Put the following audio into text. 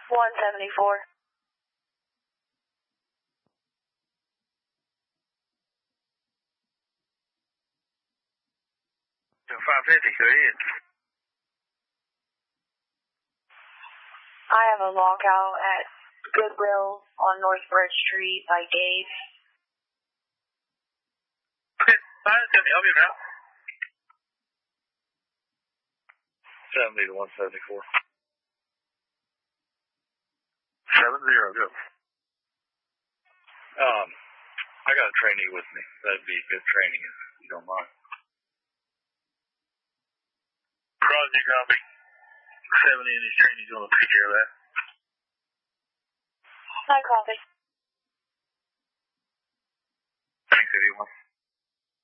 174. 550, go ahead. I have a lockout at Goodwill on North Bridge Street by Dave. Okay, fine, tell me, I'll be around. 70 to 174. 70, go. I got a trainee with me. That'd be good training if you don't mind. Roger, gonna be 70 and his trainee's gonna take care of that. I copy. Thanks, everyone.